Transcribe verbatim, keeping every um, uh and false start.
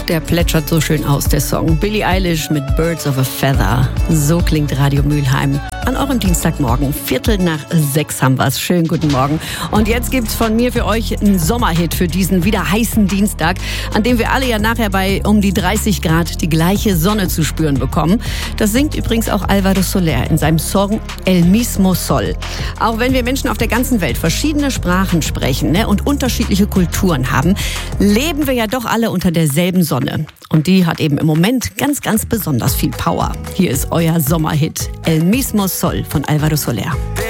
der plätschert so schön aus, der Song. Billie Eilish mit Birds of a Feather. So klingt Radio Mülheim. An eurem Dienstagmorgen, Viertel nach sechs haben wir's. Schönen guten Morgen. Und jetzt gibt's von mir für euch einen Sommerhit für diesen wieder heißen Dienstag, an dem wir alle ja nachher bei um die dreißig Grad die gleiche Sonne zu spüren bekommen. Das singt übrigens auch Álvaro Soler in seinem Song El Mismo Sol. Auch wenn wir Menschen auf der ganzen Welt verschiedene Sprachen sprechen, ne, und unterschiedliche Kulturen haben, leben wir ja doch alle unter derselben Sonne. Und die hat eben im Moment ganz, ganz besonders viel Power. Hier ist euer Sommerhit El Mismo Sol von Álvaro Soler.